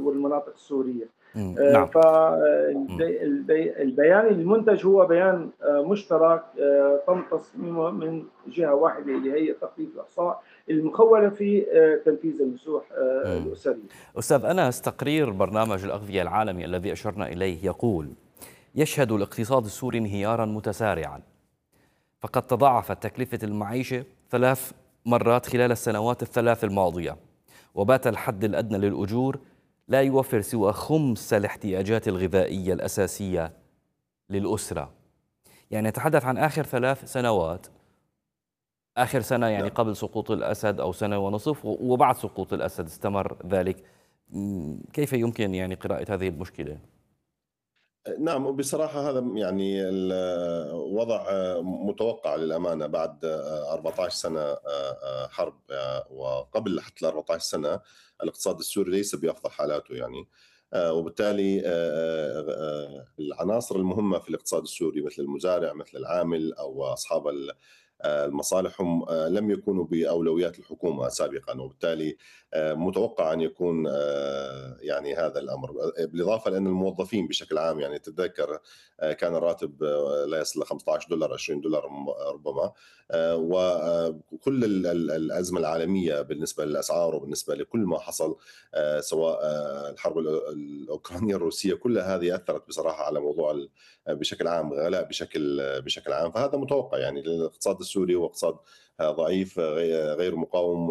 والمناطق السورية. نعم. إمم. فالبيان المنتج هو بيان مشترك تم تصميمه من جهة واحدة اللي هي تقليد الإحصاء المخولة في تنفيذ النسوح إمم. الأسرية. أستاذ أنس، تقرير برنامج الأغذية العالمي الذي أشرنا إليه يقول: يشهد الاقتصاد السوري انهيارا متسارعا، فقد تضاعفت تكلفة المعيشة 3 مرات خلال السنوات ال3 الماضية، وبات الحد الأدنى للأجور لا يوفر سوى خمس الاحتياجات الغذائية الأساسية للأسرة. يعني نتحدث عن آخر 3 سنوات، آخر سنة يعني نعم. قبل سقوط الأسد أو سنة ونصف، وبعد سقوط الأسد استمر ذلك. كيف يمكن يعني قراءة هذه المشكلة؟ نعم، بصراحة هذا يعني وضع متوقع للأمانة بعد 14 سنة حرب، وقبل حتى ال 14 سنة الاقتصاد السوري ليس بأفضل حالاته يعني. وبالتالي العناصر المهمة في الاقتصاد السوري مثل المزارع، مثل العامل أو أصحاب المصالح هم لم يكونوا بأولويات الحكومة سابقا، وبالتالي متوقع أن يكون يعني هذا الأمر، بالإضافة لأن الموظفين بشكل عام يعني تتذكر كان الراتب لا يصل ل $15 $20 ربما. وكل الأزمة العالمية بالنسبة للأسعار وبالنسبة لكل ما حصل، سواء الحرب الأوكرانية الروسية، كل هذه أثرت بصراحة على موضوع بشكل عام غلاء بشكل عام. فهذا متوقع يعني، الاقتصاد السوري هو اقتصاد ضعيف، غير مقاوم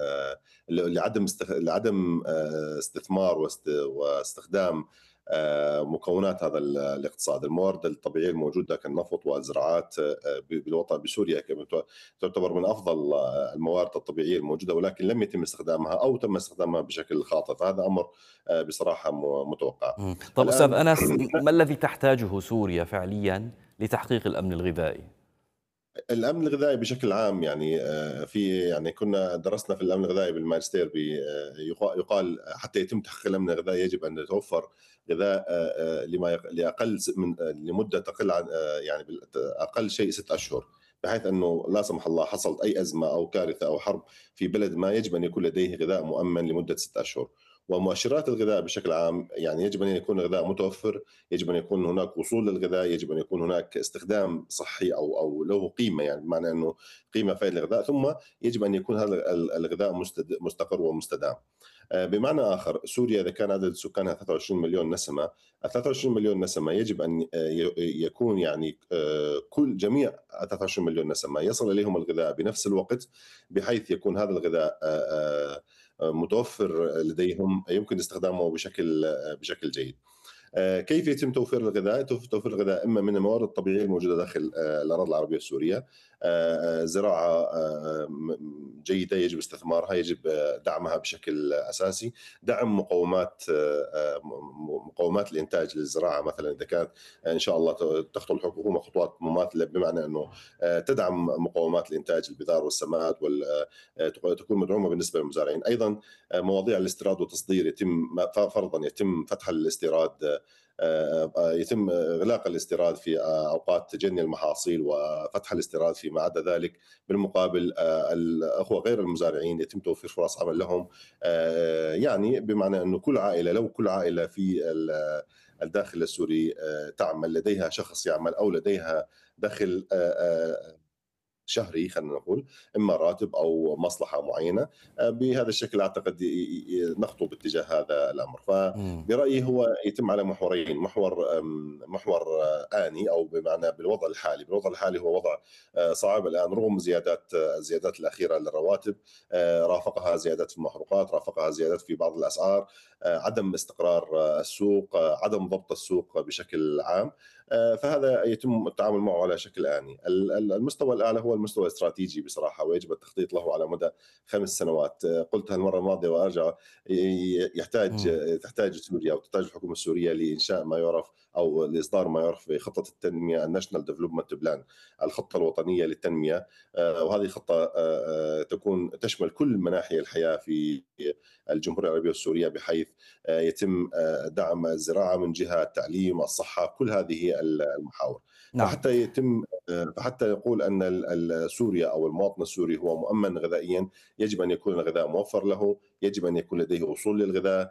لعدم استثمار واستخدام مكونات هذا الاقتصاد. الموارد الطبيعية الموجودة كالنفط والزراعات بالوطن بسوريا تعتبر من أفضل الموارد الطبيعية الموجودة، ولكن لم يتم استخدامها أو تم استخدامها بشكل خاطئ، فهذا أمر بصراحة متوقع. طب أستاذ الآن أنس، ما الذي تحتاجه سوريا فعليا لتحقيق الأمن الغذائي؟ الامن الغذائي بشكل عام يعني، في يعني كنا درسنا في الامن الغذائي بالماجستير، يقال حتى يتم تحقيق الامن الغذائي يجب ان يتوفر غذاء لاقل من لمده تقل عن يعني اقل شيء 6 اشهر، بحيث انه لا سمح الله حصلت اي ازمه او كارثه او حرب في بلد ما، يجب ان يكون لديه غذاء مؤمن لمده 6 اشهر. ومؤشرات الغذاء بشكل عام يعني يجب ان يكون الغذاء متوفر، يجب ان يكون هناك وصول للغذاء، يجب ان يكون هناك استخدام صحي او له قيمه، يعني بمعنى انه قيمه فائده للغذاء، ثم يجب ان يكون هذا الغذاء مستقر ومستدام. بمعنى آخر، سوريا إذا كان عدد سكانها 23 مليون نسمة، ال 23 مليون نسمة يجب أن يكون يعني كل جميع 23 مليون نسمة يصل إليهم الغذاء بنفس الوقت، بحيث يكون هذا الغذاء متوفر لديهم، يمكن استخدامه بشكل جيد. كيف يتم توفير الغذاء؟ توفير الغذاء إما من الموارد الطبيعية الموجودة داخل الأراضي العربية السورية، زراعة جيدة يجب استثمارها، يجب دعمها بشكل أساسي، دعم مقومات الإنتاج للزراعة، مثلا إذا كانت إن شاء الله تخطو الحكومة خطوات مماثلة، بمعنى أنه تدعم مقومات الإنتاج، البذار والسماد، تكون مدعومة بالنسبة للمزارعين. أيضا مواضيع الاستيراد والتصدير يتم فتح الاستيراد، يتم إغلاق الاستيراد في أوقات تجني المحاصيل وفتح الاستيراد فيما عدا ذلك. بالمقابل الأخوة غير المزارعين يتم توفير فرص عمل لهم، يعني بمعنى أنه لو كل عائلة في الداخل السوري تعمل، لديها شخص يعمل أو لديها دخل شهري، خلينا نقول اما راتب او مصلحه معينه، بهذا الشكل اعتقد نخطو باتجاه هذا الامر. مم. فبرايي هو يتم على محورين، محور اني او بمعنى بالوضع الحالي هو وضع صعب الان، رغم الزيادات الاخيره للرواتب، رافقها زيادات في المحروقات، رافقها زيادات في بعض الاسعار، عدم استقرار السوق، عدم ضبط السوق بشكل عام. فهذا يتم التعامل معه على شكل آني. المستوى الأعلى هو المستوى الاستراتيجي بصراحة، ويجب التخطيط له على مدى 5 سنوات. قلتها المرة الماضية وأرجع، مم. تحتاج سوريا أو تحتاج الحكومة السورية لإنشاء ما يعرف أو لإصدار ما يعرف بخطة التنمية، الناشونال ديفلوبمنت بلان، الخطة الوطنية للتنمية. وهذه خطة تشمل كل مناحي الحياة في الجمهورية العربية السورية، بحيث يتم دعم الزراعة من جهة، التعليم، الصحة، كل هذه المحاور. نعم. فحتى يقول أن سوريا أو المواطن السوري هو مؤمن غذائيا، يجب أن يكون الغذاء موفر له، يجب أن يكون لديه وصول للغذاء،